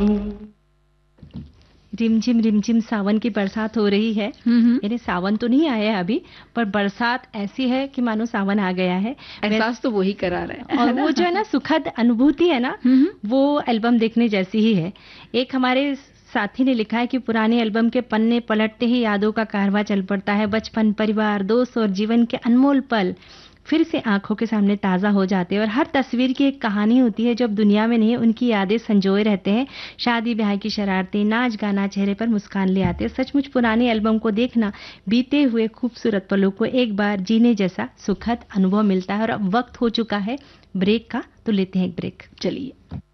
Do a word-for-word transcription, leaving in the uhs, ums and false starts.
रिमझिम रिमझिम सावन की बरसात हो रही है। यानी सावन तो नहीं आया है अभी, पर बरसात ऐसी है कि मानो सावन आ गया है। एहसास तो वही करा रहा है। और वो जो है ना सुखद अनुभूति है ना, वो एल्बम देखने जैसी ही है। एक हमारे साथी ने लिखा है कि पुराने एल्बम के पन्ने पलटते ही यादों का कारवां चल पड़ता है। बचपन, परिवार, दोस्त और जीवन के अनमोल पल फिर से आंखों के सामने ताज़ा हो जाते हैं। और हर तस्वीर की एक कहानी होती है, जब दुनिया में नहीं उनकी यादें संजोए रहते हैं। शादी ब्याह की शरारतें, नाच गाना, चेहरे पर मुस्कान ले आते हैं। सचमुच पुराने एल्बम को देखना बीते हुए खूबसूरत पलों को एक बार जीने जैसा सुखद अनुभव मिलता है। और अब वक्त हो चुका है ब्रेक का, तो लेते हैं एक ब्रेक। चलिए।